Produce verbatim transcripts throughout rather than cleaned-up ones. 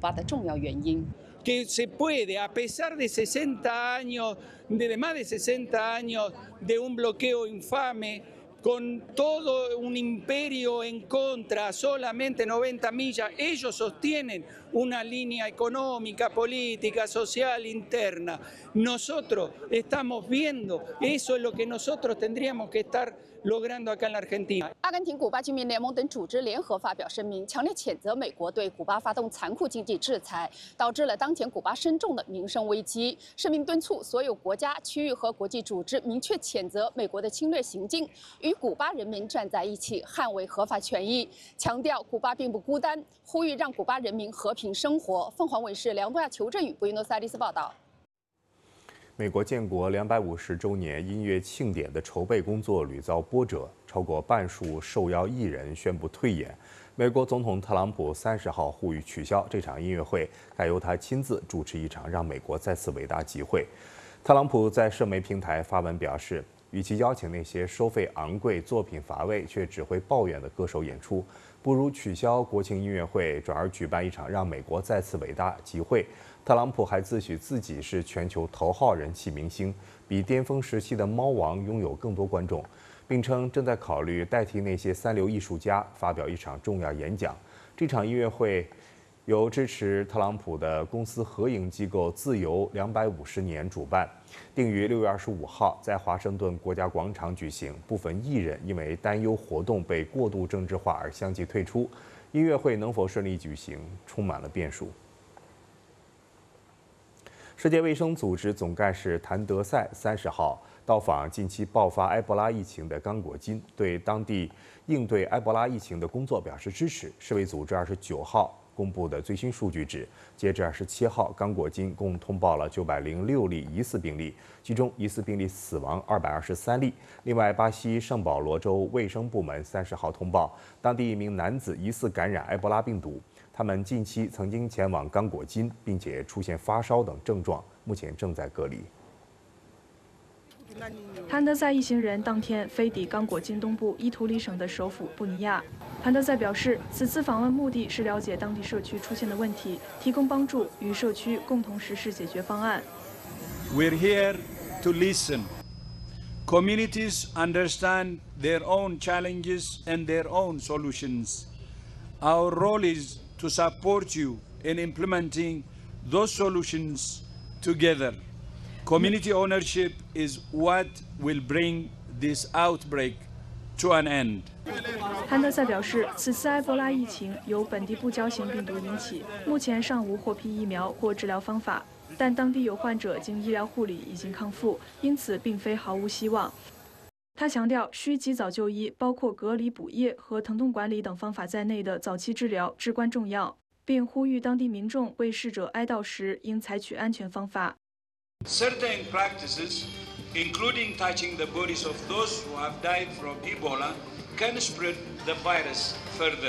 发的重要原因。 que se puede, a pesar de sesenta años, de más de sesenta años de un bloqueo infame, con todo un imperio en contra, solamente noventa millas, ellos sostienen una línea económica, política, social, interna. Nosotros estamos viendo, eso es lo que nosotros tendríamos que estar logrando acá en la Argentina. 阿根廷、古巴居民联盟等组织联合发表声明，强烈谴责美国对古巴发动残酷经济制裁，导致了当前古巴深重的民生危机。声明敦促所有国家、区域和国际组织明确谴责美国的侵略行径，与古巴人民站在一起，捍卫合法权益，强调古巴并不孤单，呼吁让古巴人民和平生活。凤凰卫视梁东亚、裘振宇布宜诺斯艾利斯报道。 美国建国两百五十周年音乐庆典的筹备工作屡遭波折，超过半数受邀艺人宣布退演。美国总统特朗普三十号呼吁取消这场音乐会，改由他亲自主持一场让美国再次伟大集会。特朗普在社媒平台发文表示，与其邀请那些收费昂贵、作品乏味却只会抱怨的歌手演出，不如取消国庆音乐会，转而举办一场让美国再次伟大集会。 特朗普还自诩自己是全球头号人气明星，比巅峰时期的猫王拥有更多观众，并称正在考虑代替那些三流艺术家发表一场重要演讲。这场音乐会由支持特朗普的公司合营机构自由两百五十年主办，定于六月二十五号在华盛顿国家广场举行。部分艺人因为担忧活动被过度政治化而相继退出。音乐会能否顺利举行，充满了变数。 世界卫生组织总干事谭德赛三十号到访近期爆发埃博拉疫情的刚果金，对当地应对埃博拉疫情的工作表示支持。世卫组织二十九号公布的最新数据指，截至二十七号，刚果金共通报了九百零六例疑似病例，其中疑似病例死亡二百二十三例。另外，巴西圣保罗州卫生部门三十号通报，当地一名男子疑似感染埃博拉病毒。 他们近期曾经前往刚果金，并且出现发烧等症状，目前正在隔离。 谭德赛一行人当天飞抵刚果金东部伊图里省的首府布尼亚。谭德赛表示，此次访问目的是了解当地社区出现的问题，提供帮助，与社区共同实施解决方案。 We're here to listen. Communities understand their own challenges and their own solutions. Our role is to support you in implementing those solutions together. Community ownership is what will bring this outbreak to an end. 谭德赛表示，此次埃博拉疫情由本地不交型病毒引起，目前尚无获批疫苗或治疗方法，但当地有患者经医疗护理已经康复，因此并非毫无希望。 他强调，需及早就医，包括隔离、补液和疼痛管理等方法在内的早期治疗至关重要，并呼吁当地民众为逝者哀悼时应采取安全方法。 Certain practices, including touching the bodies of those who have died from Ebola, can spread the virus further.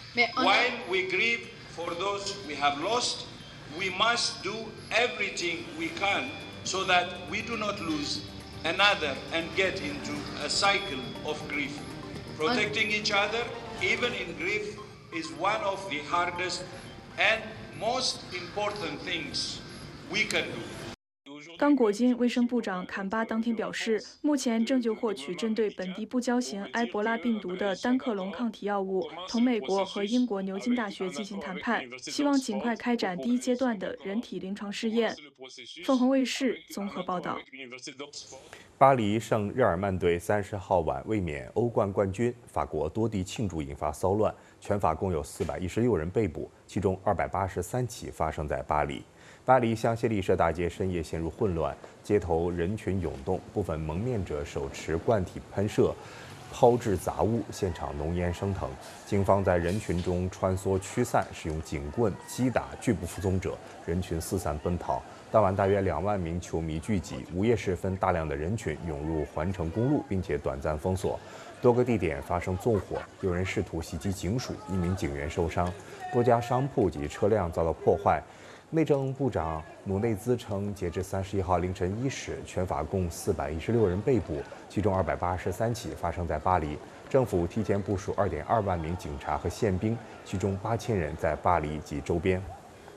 While we grieve for those we have lost, we must do everything we can so that we do not lose another and get into a cycle of grief. Protecting each other, even in grief, is one of the hardest and most important things we can do. 刚果金卫生部长坎巴当天表示，目前正就获取针对本地不交型埃博拉病毒的单克隆抗体药物，同美国和英国牛津大学进行谈判，希望尽快开展第一阶段的人体临床试验。凤凰卫视综合报道。 巴黎圣日耳曼队三十号晚卫冕欧冠冠军，法国多地庆祝引发骚乱，全法共有四百一十六人被捕，其中二百八十三起发生在巴黎。 巴黎香榭丽舍大街深夜陷入混乱，街头人群涌动，部分蒙面者手持罐体喷射，抛掷杂物，现场浓烟升腾。警方在人群中穿梭驱散，使用警棍击打拒不服从者，人群四散奔逃。当晚大约两万名球迷聚集，午夜时分大量的人群涌入环城公路，并且短暂封锁，多个地点发生纵火，有人试图袭击警署，一名警员受伤，多家商铺及车辆遭到破坏。 内政部长努内兹称，截至三十一号凌晨一时，全法共四百一十六人被捕，其中二百八十三起发生在巴黎。政府提前部署二点二万名警察和宪兵，其中八千人在巴黎及周边。